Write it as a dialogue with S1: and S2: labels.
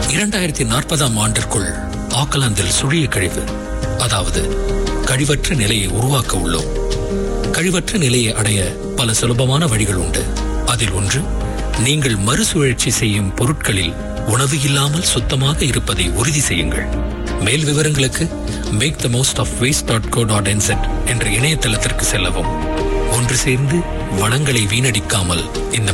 S1: 2040ஆம் ஆண்டிற்குள் ஆக்கலாந்தில் சுழிய கழிவு, அதாவது கழிவற்ற நிலையை உருவாக்க உள்ளோம். கழிவற்ற நிலையை அடைய பல சுலபமான வழிகள் உண்டு. அதில் ஒன்று, நீங்கள் மறுசுழற்சி செய்யும் பொருட்களில் உணவு இல்லாமல் சுத்தமாக இருப்பதை உறுதி செய்யுங்கள். மேல் விவரங்களுக்கு makethemostof waste.co.nz என்ற இணையதளத்திற்கு செல்லவும். ஒன்று சேர்ந்து வளங்களை வீணடிக்காமல் இந்த